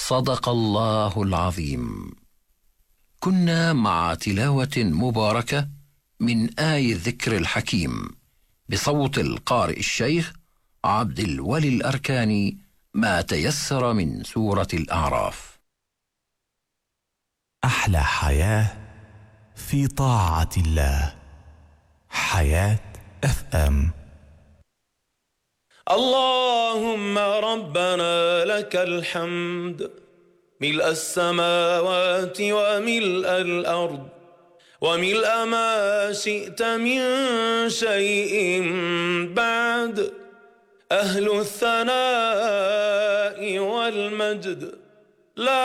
صدق الله العظيم. كنا مع تلاوة مباركة من آي الذكر الحكيم بصوت القارئ الشيخ عبد الولي الأركاني، ما تيسر من سورة الأعراف. أحلى حياة في طاعة الله. حياة FM. اللهم ربنا لك الحمد ملء السماوات وملء الأرض وملء ما شئت من شيء بعد، أهل الثناء والمجد لا